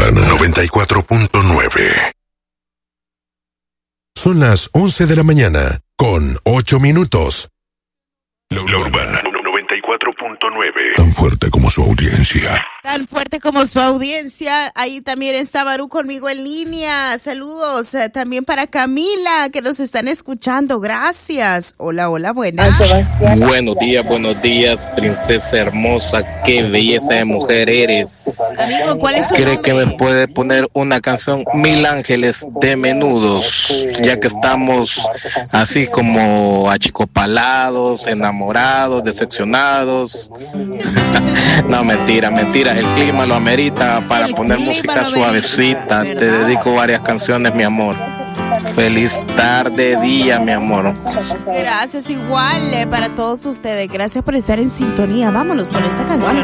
Urbana 94.9. Son las 11 de la mañana, con 8 minutos. La Urbana 94.9. Tan fuerte como su audiencia. Tan fuerte como su audiencia. Ahí también está Barú conmigo en línea. Saludos también para Camila, que nos están escuchando. Gracias. Hola, hola, buenas. Buenos días, princesa hermosa. Qué belleza de mujer eres. Amigo, ¿cuál es su ¿Cree nombre? que me puede poner una canción Mil Ángeles de Menudos? Ya que estamos así como achicopalados, enamorados, decepcionados. No, mentira. El clima lo amerita para poner música suavecita. Te dedico varias canciones, mi amor. Feliz tarde, día, mi amor. Gracias, igual para todos ustedes. Gracias por estar en sintonía. Vámonos con esta canción.